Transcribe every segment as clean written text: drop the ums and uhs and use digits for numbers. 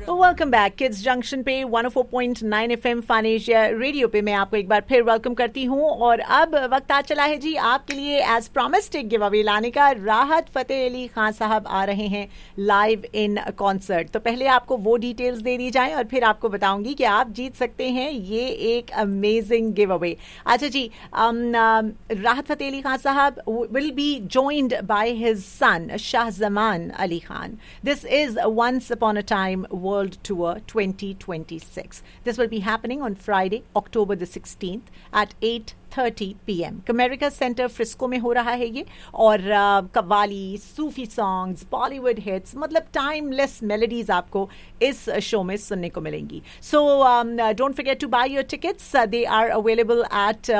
Welcome back kids junction पे 104.9 FM fun Asia radio पे मैं आपको एक बार फिर वेलकम करती हूँ और अब वक्त आ चला है जी आपके लिए एज प्रॉमिस्ड एक गिव अवे लाने का। राहत फतेह अली खान साहब आ रहे हैं लाइव इन कॉन्सर्ट। तो पहले आपको वो डिटेल्स दे दी जाए और फिर आपको बताऊंगी कि आप जीत सकते हैं ये एक अमेजिंग गिव अवे। अच्छा जी, राहत फतेह अली खान साहब will be joined by his son Shahzaman Ali Khan. This is Once Upon a Time World Tour 2026. This will be happening on Friday, October the 16th at 8:30 p.m. Comerica Center Frisco में हो रहा है ये और कव्वाली, सूफी songs, Bollywood hits, मतलब timeless melodies आपको इस show में सुनने को मिलेंगी। So don't forget to by your tickets, they are available at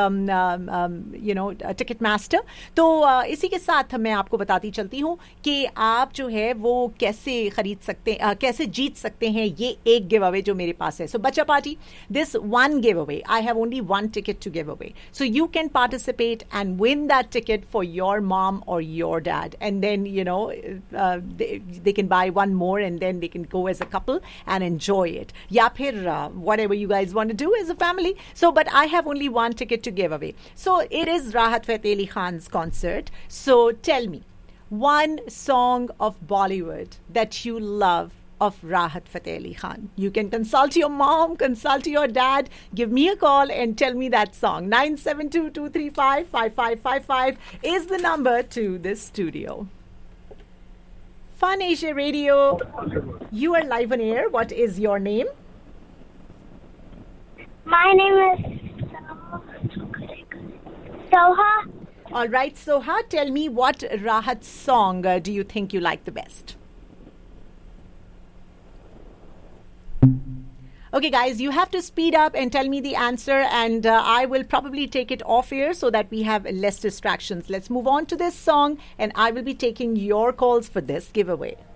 ticket master. तो इसी के साथ मैं आपको बताती चलती हूँ कि आप जो है वो कैसे खरीद सकते हैं, कैसे जीत सकते हैं ये एक गिव अवे जो मेरे पास है। सो बच्चा party, this one give away, I have only one ticket to give away. So you can participate and win that ticket for your mom or your dad. And then, they can buy one more and then they can go as a couple and enjoy it. Ya phir, whatever you guys want to do as a family. So, but I have only one ticket to give away. So it is Rahat Fateh Ali Khan's concert. So tell me, one song of Bollywood that you love of Rahat Fateh Ali Khan. You can consult your mom, consult your dad, give me a call and tell me that song. 972-235-5555 is the number to this studio. Fun Asia Radio, you are live on air. What is your name? My name is Soha. All right, Soha, tell me what Rahat song do you think you like the best? Okay, guys, you have to speed up and tell me the answer, and I will probably take it off air so that we have less distractions. Let's move on to this song, and I will be taking your calls for this giveaway.